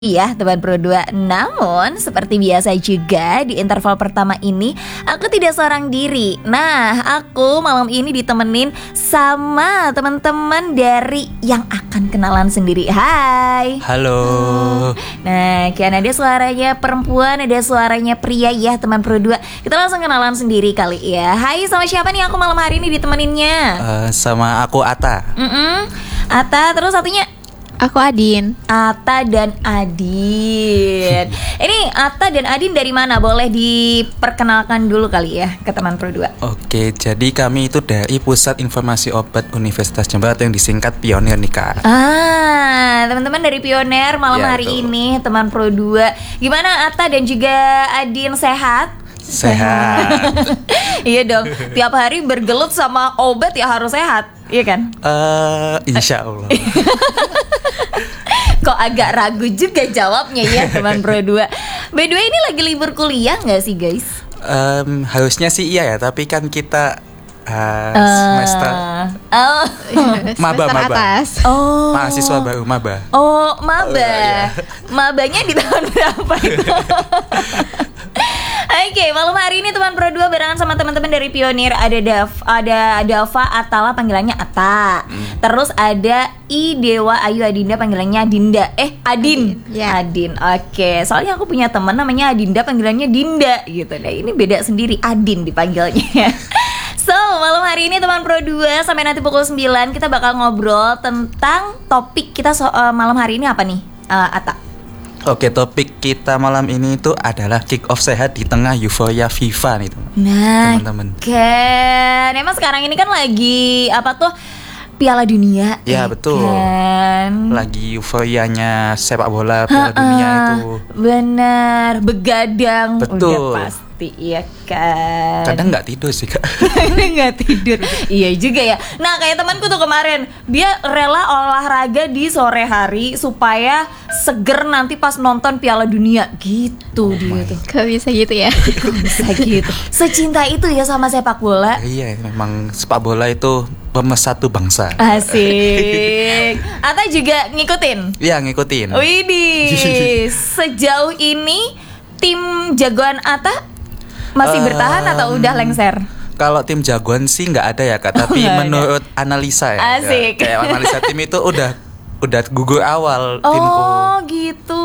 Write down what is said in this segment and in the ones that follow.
Iya, teman Pro 2. Namun, seperti biasa juga di interval pertama ini, aku tidak seorang diri. Nah, aku malam ini ditemenin sama teman-teman dari yang akan kenalan sendiri. Hai. Halo. Nah, kian ada suaranya perempuan, ada suaranya pria ya, teman Pro 2. Kita langsung kenalan sendiri kali ya. Hai, sama siapa nih aku malam hari ini ditemeninnya? Sama aku Ata. Ata, terus satunya? Aku Adin. Ata dan Adin. Ini Ata dan Adin dari mana? Boleh diperkenalkan dulu kali ya ke teman Pro 2. Oke, jadi kami itu dari Pusat Informasi Obat Universitas Jember atau yang disingkat Pionir nih Kak. Teman-teman dari Pionir malam Ya, hari betul. ini teman Pro 2. Gimana Ata dan juga Adin sehat? Sehat. Iya dong. Tiap hari bergelut sama obat ya harus sehat. Iya kan? Insya Allah. Kok agak ragu juga jawabnya ya teman Pro 2. By the way, ini lagi libur kuliah gak sih guys? Harusnya sih iya ya, tapi kan kita semester Oh, maba. Semester atas. oh. Mahasiswa baru maba. Oh, maba. Iya. Mabanya di tahun berapa itu? Oke, malam hari ini teman Pro 2 barengan sama teman-teman dari Pionir. Ada Dava Atala, panggilannya Ata. Terus ada I Dewa Ayu Adinda, panggilannya Dinda. Adin. Ya. Adin. Oke, soalnya aku punya teman namanya Adinda, panggilannya Dinda gitu. Nah, ini beda sendiri, Adin dipanggilnya. So, malam hari ini teman Pro 2 sampai nanti pukul 9 kita bakal ngobrol tentang topik kita malam hari ini apa nih, Ata? Oke, topik kita malam ini itu adalah kick off sehat di tengah euforia FIFA nih Nah, teman-teman. kan emang sekarang ini kan lagi apa tuh, Piala Dunia. Ya, betul. Kan? Lagi euforianya sepak bola Piala Dunia itu. Benar, begadang. Betul. Udah pasti, iya kan. Kadang nggak tidur sih Kak. Nggak tidur. Iya juga ya. Nah, kayak temanku tuh kemarin, dia rela olahraga di sore hari supaya seger nanti pas nonton Piala Dunia. Gitu dia tuh. Kok bisa gitu ya? Bisa gitu. Secinta itu ya sama sepak bola. Iya, memang sepak bola itu pemersatu bangsa. Asik. Ata juga ngikutin. Iya, ngikutin. Widih. Sejauh ini tim jagoan Ata masih bertahan atau udah lengser? Kalau tim jagoan sih nggak ada ya Kak, tapi nggak ada. menurut analisa ya. Asik. Kayak analisa tim itu udah gugur awal timku. Oh gitu.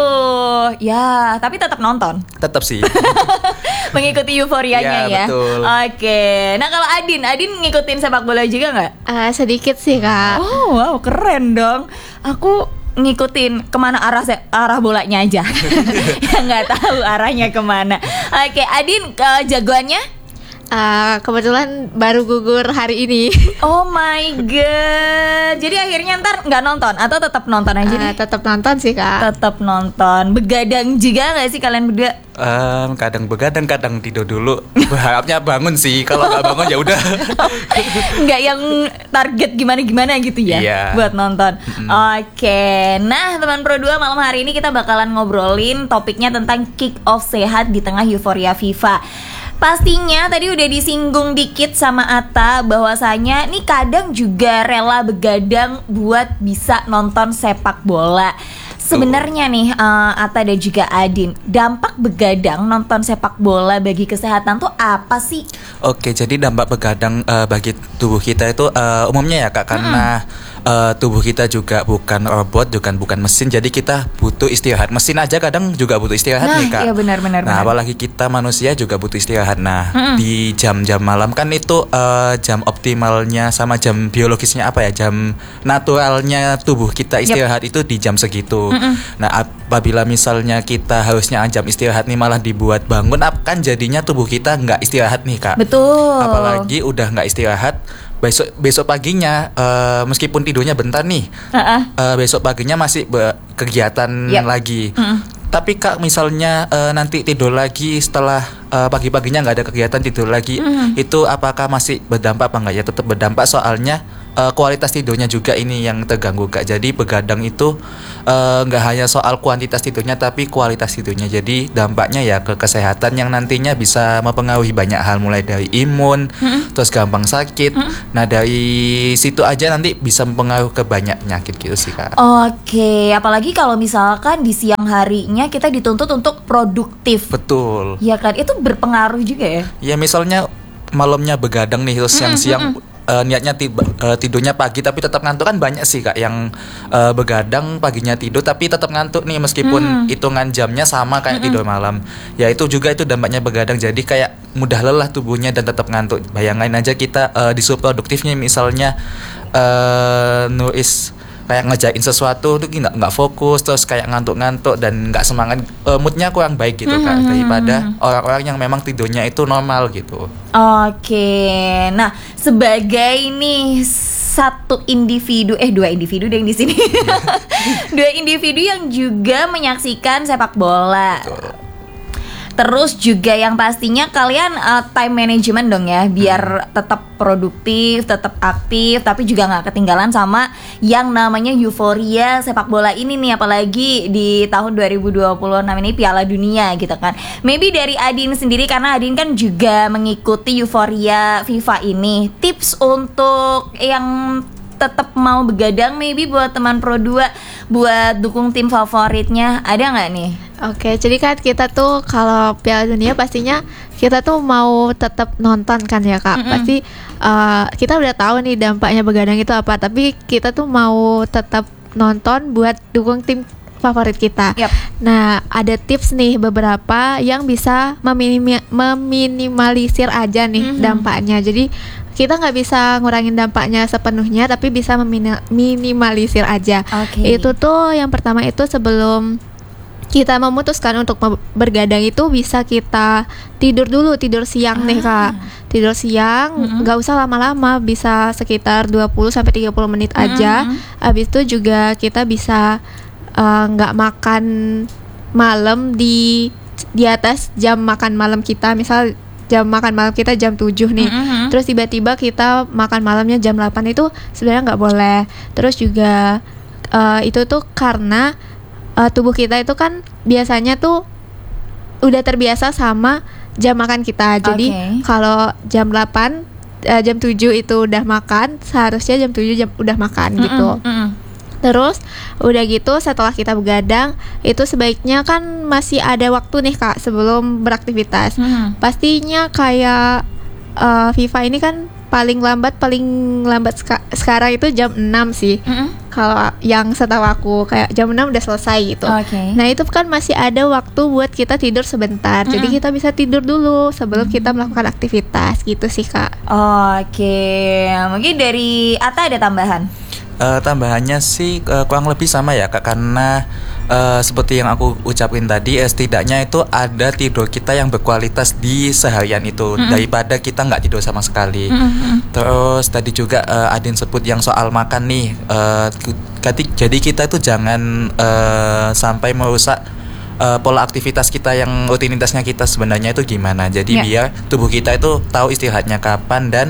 Ya, tapi tetap nonton. Tetap sih. Mengikuti euforianya Iya, ya. betul. Oke. Nah, kalau Adin ngikutin sepak bola juga nggak? Sedikit sih kak. Oh wow, keren dong. Aku ngikutin kemana arah bolanya aja. Ya nggak tahu arahnya kemana. Oke, Adin jagoannya? Kebetulan baru gugur hari ini. Oh my god. Jadi akhirnya ntar nggak nonton atau tetap nonton aja nih? Tetap nonton sih kak. Tetap nonton. Begadang juga nggak sih kalian berdua? Kadang begadang, kadang tidur dulu. Berharapnya bangun sih. Kalau nggak bangun ya udah. Nggak yang target gimana gitu ya, Iya. buat nonton. Oke. Nah, teman Pro 2 malam hari ini kita bakalan ngobrolin topiknya tentang kick off sehat di tengah euforia FIFA. Pastinya tadi udah disinggung dikit sama Ata bahwasanya nih kadang juga rela begadang buat bisa nonton sepak bola. Sebenarnya nih Ata dan juga Adin, dampak begadang nonton sepak bola bagi kesehatan tuh apa sih? Oke, jadi dampak begadang bagi tubuh kita itu umumnya ya Kak, karena tubuh kita juga bukan robot, bukan mesin, jadi kita butuh istirahat. Mesin aja kadang juga butuh istirahat Nah, nih Kak. iya benar. Nah, apalagi kita manusia juga butuh istirahat. Nah, di jam-jam malam kan itu jam optimalnya sama jam biologisnya apa ya? Jam naturalnya tubuh kita istirahat itu di jam segitu. Nah, apabila misalnya kita harusnya jam istirahat nih malah dibuat bangun, kan jadinya tubuh kita nggak istirahat nih Kak. Betul. Apalagi udah nggak istirahat, besok paginya meskipun tidurnya bentar nih, besok paginya masih kegiatan lagi. Tapi Kak, misalnya nanti tidur lagi setelah pagi-paginya nggak ada kegiatan, tidur lagi, itu apakah masih berdampak apa enggak ya? Tetap berdampak, soalnya kualitas tidurnya juga ini yang terganggu Kak. Jadi begadang itu nggak hanya soal kuantitas tidurnya tapi kualitas tidurnya. Jadi dampaknya ya ke kesehatan yang nantinya bisa mempengaruhi banyak hal, mulai dari imun, terus gampang sakit. Nah dari situ aja nanti bisa mempengaruhi ke banyak penyakit gitu sih Kak. Oke, apalagi kalau misalkan di siang harinya kita dituntut untuk produktif. Betul. Ya kan, itu berpengaruh juga ya. Ya misalnya malamnya begadang nih, terus siang-siang niatnya tidurnya pagi tapi tetap ngantuk, kan banyak sih Kak yang begadang paginya tidur tapi tetap ngantuk nih meskipun hitungan jamnya sama kayak tidur malam. Ya itu juga itu dampaknya begadang, jadi kayak mudah lelah tubuhnya dan tetap ngantuk. Bayangin aja kita disuruh produktifnya misalnya nulis kayak ngejain sesuatu tuh nggak fokus, terus kayak ngantuk-ngantuk dan nggak semangat, moodnya kurang baik gitu Kak, daripada orang-orang yang memang tidurnya itu normal gitu. Oke, nah sebagai nih dua individu deh yang di sini, dua individu yang juga menyaksikan sepak bola. Betul. Terus juga yang pastinya kalian time management dong ya, biar tetap produktif, tetap aktif, tapi juga nggak ketinggalan sama yang namanya euforia sepak bola ini nih, apalagi di tahun 2026 ini Piala Dunia gitu kan. Maybe dari Adin sendiri, karena Adin kan juga mengikuti euforia FIFA ini, tips untuk yang tetap mau begadang, maybe buat teman Pro 2 buat dukung tim favoritnya, ada nggak nih? Oke, jadi kan kita tuh kalau Piala Dunia pastinya kita tuh mau tetap nonton kan ya Kak. Pasti kita udah tahu nih dampaknya begadang itu apa, tapi kita tuh mau tetap nonton buat dukung tim favorit kita. Yap. Nah, ada tips nih beberapa yang bisa meminimalisir aja nih dampaknya. Jadi kita nggak bisa ngurangin dampaknya sepenuhnya, tapi bisa meminimalisir aja. Oke. Itu tuh yang pertama itu sebelum kita memutuskan untuk bergadang itu bisa kita tidur dulu, tidur siang nih Kak. Tidur siang nggak usah lama-lama, bisa sekitar 20-30 menit aja. Habis itu juga kita bisa nggak makan malam di atas jam makan malam kita. Misal jam makan malam kita jam 7 nih, terus tiba-tiba kita makan malamnya jam 8, itu sebenarnya nggak boleh. Terus juga itu tuh karena tubuh kita itu kan biasanya tuh udah terbiasa sama jam makan kita. Jadi kalau jam 8, jam 7 itu udah makan, seharusnya jam 7 udah makan gitu. Terus udah gitu setelah kita begadang itu sebaiknya kan masih ada waktu nih Kak sebelum beraktivitas. Pastinya kayak FIFA ini kan paling lambat sekarang itu jam 6 sih. Kalau yang setahu aku kayak jam 6 udah selesai gitu. Nah itu kan masih ada waktu buat kita tidur sebentar. Jadi kita bisa tidur dulu sebelum kita melakukan aktivitas gitu sih Kak. Mungkin dari Atta ada tambahan? Tambahannya sih kurang lebih sama ya Kak, karena seperti yang aku ucapin tadi, setidaknya itu ada tidur kita yang berkualitas di seharian itu daripada kita nggak tidur sama sekali. Terus tadi juga Adin sebut yang soal makan nih, jadi kita itu jangan sampai merusak pola aktivitas kita yang rutinitasnya kita sebenarnya itu gimana. Jadi biar tubuh kita itu tahu istirahatnya kapan dan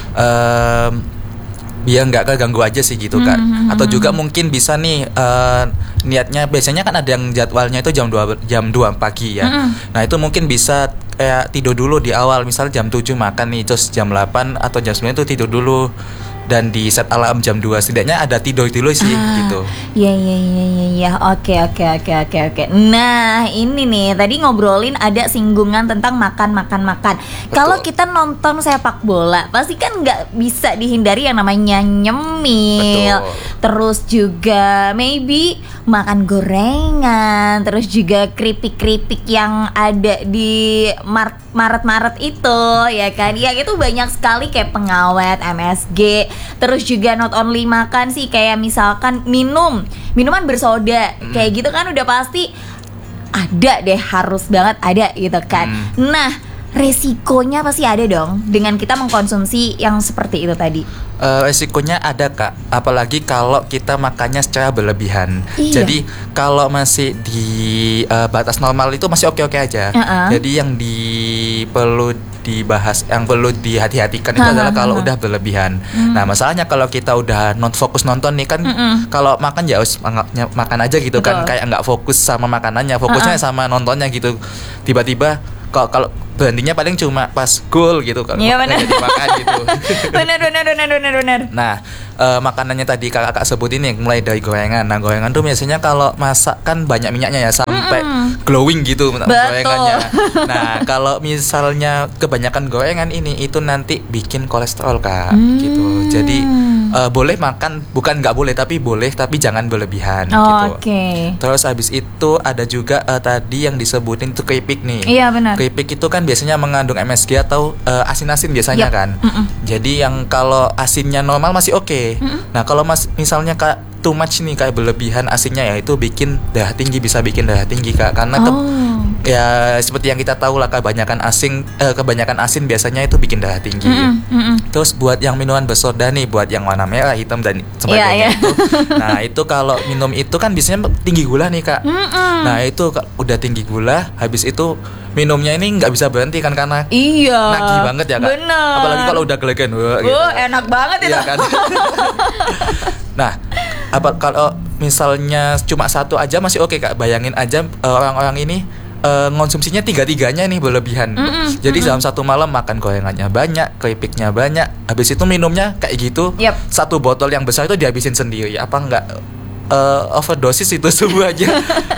biar nggak keganggu aja sih gitu Kak. Atau juga mungkin bisa nih niatnya, biasanya kan ada yang jadwalnya itu jam 2 pagi ya. Nah itu mungkin bisa kayak tidur dulu di awal, misal jam 7 makan nih, terus jam 8 atau jam 9 itu tidur dulu dan di set alarm jam 2, setidaknya ada tidur dulu sih gitu. Iya. Oke. Nah, ini nih tadi ngobrolin ada singgungan tentang makan. Kalau kita nonton sepak bola, pasti kan nggak bisa dihindari yang namanya nyemil. Terus juga maybe makan gorengan, terus juga keripik yang ada di Maret itu ya kan. Ya itu banyak sekali kayak pengawet, MSG. Terus juga not only makan sih, kayak misalkan minuman bersoda kayak gitu kan udah pasti ada deh, harus banget ada gitu kan. Nah resikonya pasti ada dong dengan kita mengkonsumsi yang seperti itu tadi. Resikonya ada Kak, apalagi kalau kita makannya secara berlebihan. Iya. Jadi kalau masih di batas normal itu masih oke-oke aja. Jadi yang perlu dibahas, yang perlu dihati-hatikan itu adalah kalau udah berlebihan. Nah masalahnya kalau kita udah fokus nonton nih kan, kalau makan ya harus makan aja gitu. Betul. Kan, kayak nggak fokus sama makanannya, fokusnya sama nontonnya gitu. Tiba-tiba kalau berhentinya paling cuma pas goal gitu, kalau Iya, benar. dimakan gitu. benar. Nah, makanannya tadi kakak sebutin nih, mulai dari gorengan. Nah, gorengan tuh biasanya kalau masak kan banyak minyaknya ya, sampai glowing gitu gorengannya. Nah, kalau misalnya kebanyakan gorengan ini, itu nanti bikin kolesterol Kak, gitu. Jadi boleh makan, bukan nggak boleh, tapi boleh, tapi jangan berlebihan gitu. Terus habis itu ada juga tadi yang disebutin itu keripik nih. Iya, benar. Keripik itu kan biasanya mengandung MSG atau asin-asin biasanya kan. Jadi yang kalau asinnya normal masih oke. Nah kalau misalnya kayak too much nih, kayak berlebihan asinnya, ya itu bikin darah tinggi, bisa bikin darah tinggi Kak. Karena ya seperti yang kita tahu lah, kebanyakan asin biasanya itu bikin darah tinggi. Terus buat yang minuman bersoda nih, buat yang warna merah, hitam dan sebagainya itu. Nah itu kalau minum itu kan biasanya tinggi gula nih Kak. Nah itu udah tinggi gula, habis itu minumnya ini nggak bisa berhenti kan, karena nagih banget ya Kak. Bener. Apalagi kalau udah gelegen, gitu. Enak banget itu. Iya kan? Nah, kalau misalnya cuma satu aja masih oke Kak. Bayangin aja orang-orang ini ngonsumsinya tiga-tiganya nih berlebihan. Jadi dalam satu malam makan gorengannya banyak, keripiknya banyak, habis itu minumnya kayak gitu. Satu botol yang besar itu dihabisin sendiri. Apa enggak overdosis itu semuanya?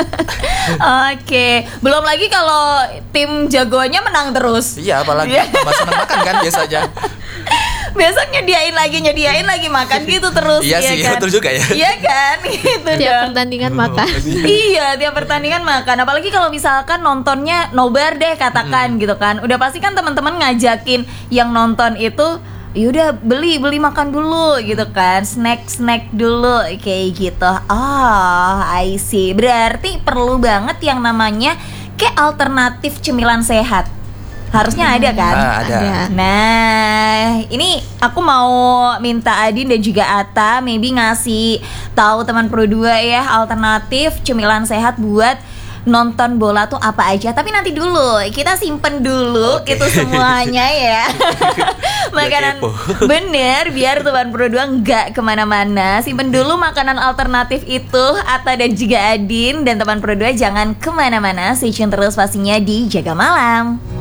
Belum lagi kalau tim jagoannya menang terus. Iya, apalagi tambah senang makan kan biasanya. Besok nyediain lagi makan gitu terus. Iya sih, kan? betul juga ya. Iya kan, gitu Tiap pertandingan makan. Iya, tiap pertandingan makan. Apalagi kalau misalkan nontonnya nobar deh katakan gitu kan. Udah pasti kan teman-teman ngajakin yang nonton itu, yaudah beli makan dulu gitu kan, snack dulu kayak gitu. I see. Berarti perlu banget yang namanya kayak alternatif cemilan sehat. Harusnya ada kan? Ada. Nah, ini aku mau minta Adin dan juga Ata maybe ngasih tahu teman Pro 2 ya, alternatif cemilan sehat buat nonton bola tuh apa aja. Tapi nanti dulu, kita simpen dulu itu semuanya ya. Makanan bener, biar teman Pro 2 nggak kemana-mana. Simpen dulu makanan alternatif itu, Atta dan juga Adin. Dan teman Pro 2 jangan kemana-mana, stay tune terus pastinya di Jaga Malam.